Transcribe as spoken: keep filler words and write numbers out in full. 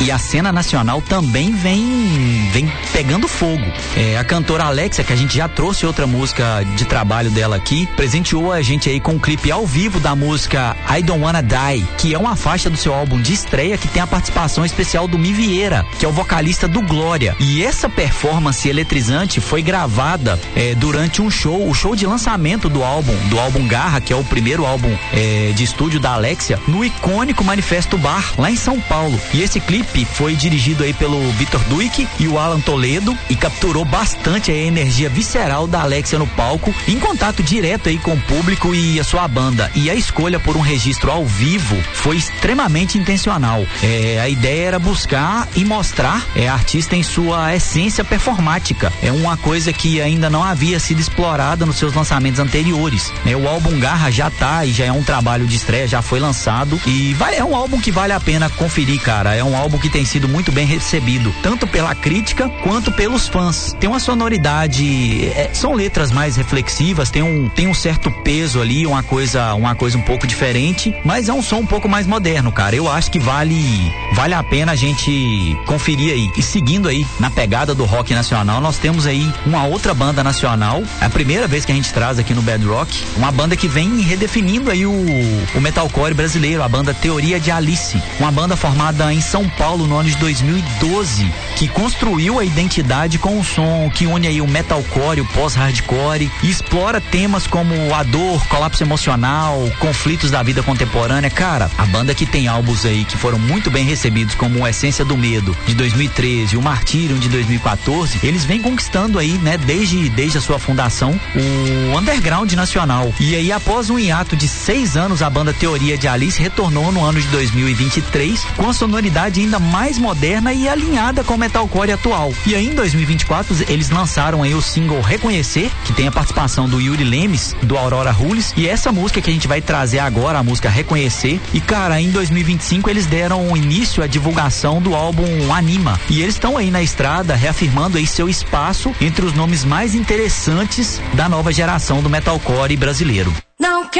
e a cena nacional também vem, vem pegando fogo. É, a cantora Alexia, que a gente já trouxe outra música de trabalho dela aqui, presenteou a gente aí com um clipe ao vivo da música I Don't Wanna Die, que é uma faixa do seu álbum de estreia que tem a participação especial do Mi Vieira, que é o vocalista do Glória. E essa performance eletrizante foi gravada é, durante um show, o show de lançamento do álbum, do álbum Garra, que é o primeiro álbum é, de estúdio da Alexia, no icônico Manifesto Bar, lá em São Paulo. E esse clipe foi dirigido aí pelo Vitor Duick e o Alan Toledo e capturou bastante a energia visceral da Alexia no palco, em contato direto aí com o público e a sua banda. E a escolha por um registro ao vivo foi extremamente intencional. É, a ideia era buscar e mostrar é, a artista em sua essência performática. É uma coisa que ainda não havia sido explorada nos seus lançamentos anteriores. É, o álbum Garra já tá e já é um trabalho de estreia, já foi lançado e vai, é um álbum que vale a pena conferir, cara. É um álbum que tem sido muito bem recebido, tanto pela crítica quanto pelos fãs. Tem uma sonoridade, é, são letras mais reflexivas, tem um, tem um certo peso ali, uma coisa, uma coisa um pouco diferente, mas é um som um pouco mais moderno, cara. Eu acho que vale, vale a pena a gente conferir aí. E seguindo aí na pegada do rock nacional, nós temos aí uma outra banda nacional, é a primeira vez que a gente traz aqui no Bad Rock, uma banda que vem redefinindo aí o, o metalcore brasileiro, a banda Teoria de Alice, uma banda formada em São Paulo no ano de dois mil e doze, que construiu a identidade com um som que une aí o metalcore, o pós-hardcore e explora temas como a dor, colapso emocional, conflitos da vida contemporânea. Cara, a banda que tem álbuns aí que foram muito bem recebidos, como o Essência do Medo de dois mil e treze, o Martyrium de dois mil e quatorze, eles vêm conquistando aí, né, desde, desde a sua fundação, o underground nacional. E aí, após um hiato de seis anos, a banda Teoria de Alice retornou no ano de dois mil e vinte e três com a sonoridade ainda mais moderna e alinhada com o metalcore atual. E aí, em dois mil e vinte e quatro, eles lançaram aí o single Reconhecer, que tem a participação do Yuri Lemes, do Aurora Rules, e essa música que a gente vai trazer agora, a música Reconhecer. E cara, em dois mil e vinte e cinco eles deram início à divulgação do álbum Anima, e eles estão aí na estrada reafirmando aí seu espaço entre os nomes mais interessantes da nova geração do metalcore brasileiro. Não